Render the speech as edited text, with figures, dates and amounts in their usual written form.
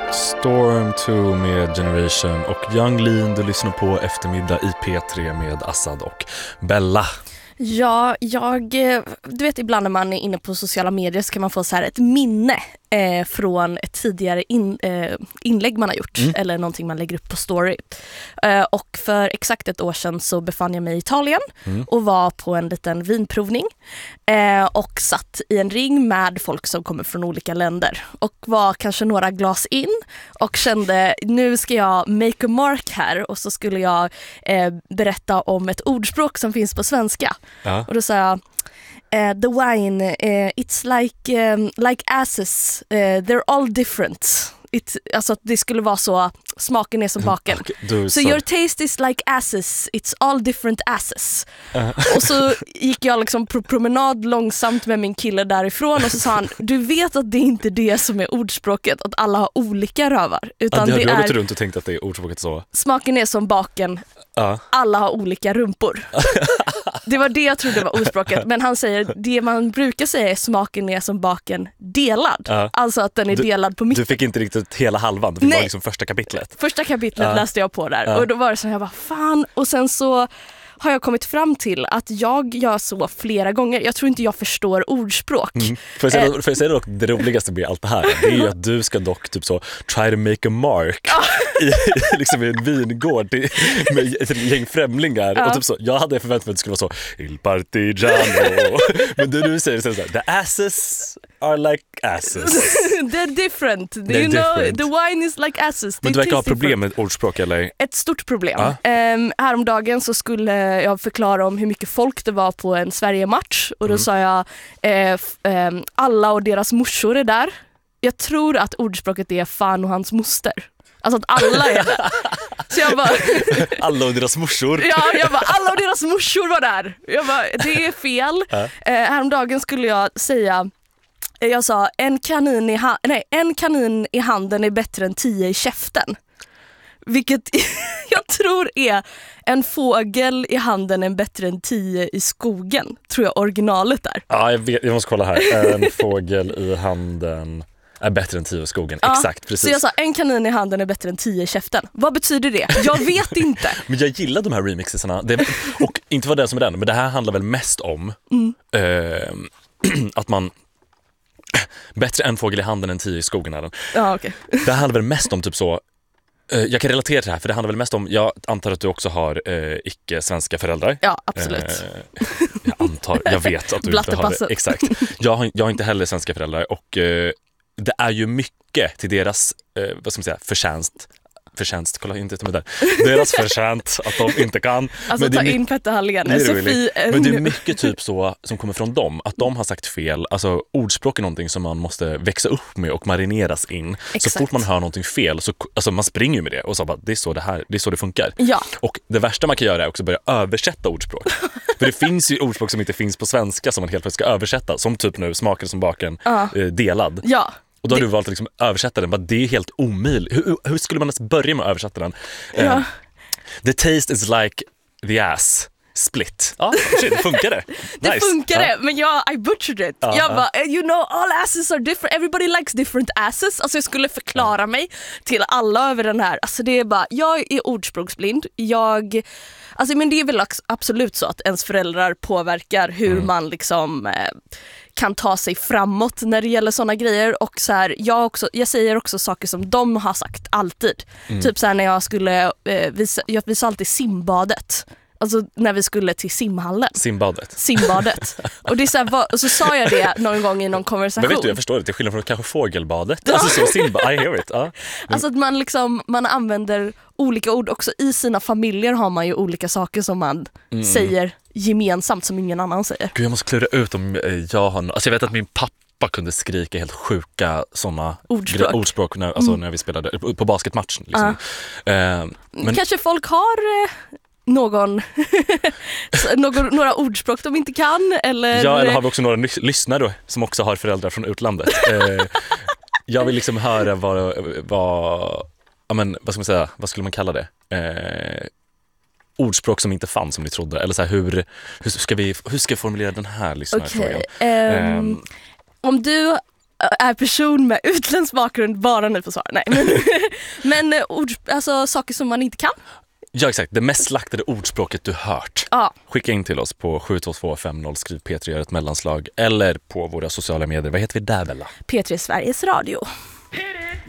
Storm 2 med Generation och Yung Lean. Du lyssnar på Eftermiddag i P3 med Assad och Bella. Ja, du vet ibland när man är inne på sociala medier så kan man få så här ett minne från ett tidigare inlägg man har gjort eller någonting man lägger upp på story. Och för exakt ett år sedan så befann jag mig i Italien och var på en liten vinprovning och satt i en ring med folk som kommer från olika länder och var kanske några glas in och kände nu ska jag make a mark här och så skulle jag berätta om ett ordspråk som finns på svenska. Ja. Och då sa jag the wine, it's like asses, they're all different. Alltså att det skulle vara så, smaken är som baken. So your taste is like asses, it's all different asses. Och så gick jag liksom på promenad långsamt med min kille därifrån och så sa han, du vet att det är inte det som är ordspråket, att alla har olika rövar. Utan det har gått runt och tänkt att det är ordspråket så. Smaken är som baken, alla har olika rumpor. Det var det jag trodde var ordspråket. Men han säger, det man brukar säga är smaken är som baken delad. Alltså att den är delad på mitten. Du fick inte riktigt hela halvan, det var liksom första kapitlet. Första kapitlet läste jag på där. Och då var det så jag bara, fan. Och sen så har jag kommit fram till att jag gör så flera gånger. Jag tror inte jag förstår ordspråk. Får jag säga dock, det roligaste med allt det här, det är ju att du ska dock typ så try to make a mark liksom i en vingård med ett gäng främlingar. Och typ så, jag hade förväntat mig att det skulle vara så Il partigiano. Men du säger så här, the asses are like asses. They're different. The wine is like asses. Men du verkar ha problem med ordspråk, eller? Ett stort problem. Häromdagen så skulle jag förklara om hur mycket folk det var på en Sverige-match. Och då sa jag alla och deras morsor är där. Jag tror att ordspråket är fan och hans moster. Alltså att alla är där. Så jag bara alla och deras morsor. Ja, jag bara alla och deras morsor var där. Jag bara det är fel. Häromdagen skulle jag säga, jag sa en kanin i handen är bättre än 10 i käften. Vilket jag tror är en fågel i handen är bättre än 10 i skogen. Tror jag originalet är. Ja, jag måste kolla här. En fågel i handen är bättre än 10 i skogen. Ja, exakt, precis. Så jag sa en kanin i handen är bättre än 10 i käften. Vad betyder det? Jag vet inte. Men jag gillar de här remixesarna. Och inte var det som är den, men det här handlar väl mest om att man bättre en fågel i handen än 10 i skogen är den. Ja, okej. Det handlar väl mest om typ så. Jag kan relatera till det här, för det handlar väl mest om, jag antar att du också har icke-svenska föräldrar. Ja, absolut. Jag vet att du inte har det. Exakt. Jag har inte heller svenska föräldrar och det är ju mycket till deras, vad ska man säga, förtjänst, kolla inte ut med där. Deras förtjänt att de inte kan. Alltså ta in Petter Hallén. Men det är mycket typ så som kommer från dem, att de har sagt fel. Alltså ordspråk är någonting som man måste växa upp med och marineras in. Exakt. Så fort man hör någonting fel så alltså man springer ju med det och så bara, det är så det funkar. Ja. Och det värsta man kan göra är också börja översätta ordspråk. För det finns ju ordspråk som inte finns på svenska som man helt plötsligt ska översätta, som typ nu smaken som baken delad. Ja. Och då har du valt att liksom översätta den. Det är helt omöjligt. Hur skulle man ens börja med att översätta den? The taste is like the ass. Split. Ja, det funkar det. Nice. Det funkar det, men I butchered it. Jag bara, all asses are different. Everybody likes different asses. Alltså jag skulle förklara mig till alla över den här. Alltså det är bara, jag är ordspråksblind. Men det är väl absolut så att ens föräldrar påverkar hur man liksom kan ta sig framåt när det gäller såna grejer. Och så här, jag säger också saker som de har sagt alltid. Typ så här när jag skulle jag visade alltid simbadet. Alltså när vi skulle till simhallen. Simbadet. Och det är så här, och så sa jag det någon gång i någon konversation. Men vet du, jag förstår det. Till skillnad från kanske fågelbadet. Alltså så simba, I hear it. Alltså att man använder olika ord. Också i sina familjer har man ju olika saker som man säger gemensamt som ingen annan säger. Gud, jag måste klura ut om jag har... Alltså jag vet att min pappa kunde skrika helt sjuka såna ordspråk när vi spelade på basketmatchen. Liksom. Men kanske folk har... några ordspråk de inte kan eller... Ja, eller har vi också några lyssnare då, som också har föräldrar från utlandet. Jag vill liksom höra vad ska man säga, vad skulle man kalla det? Ordspråk som inte fanns som ni trodde, eller så här, hur ska vi formulera den här lyssnarfrågan? Om du är person med utländsk bakgrund bara nu får svara. Nej, men alltså saker som man inte kan. Ja, exakt. Det mest slaktade ordspråket du hört. Ja. Skicka in till oss på 72250, skriv P3 gör ett mellanslag eller på våra sociala medier. Vad heter vi där, Bella? P3 Sveriges Radio.